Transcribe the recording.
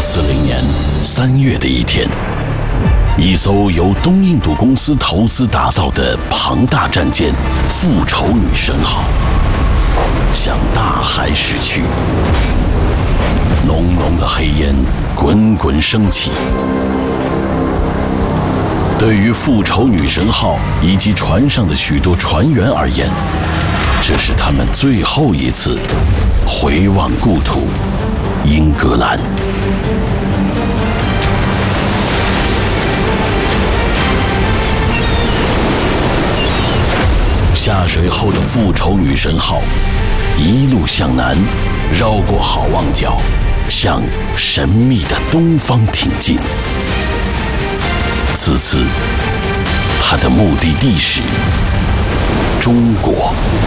1840年3月的一天，一艘由东印度公司投资打造的庞大战舰“复仇女神号”向大海驶去，浓浓的黑烟滚滚升起。对于复仇女神号以及船上的许多船员而言，这是他们最后一次回望故土英格兰。下水后的复仇女神号一路向南，绕过好望角，向神秘的东方挺进。此次，它的目的地是中国。